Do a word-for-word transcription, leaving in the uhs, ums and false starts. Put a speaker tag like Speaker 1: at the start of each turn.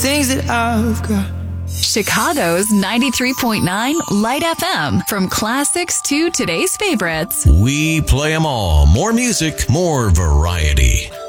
Speaker 1: things that I've got.
Speaker 2: Chicago's ninety-three point nine Light F M. From classics to today's favorites.
Speaker 3: We play them all. More music, more variety.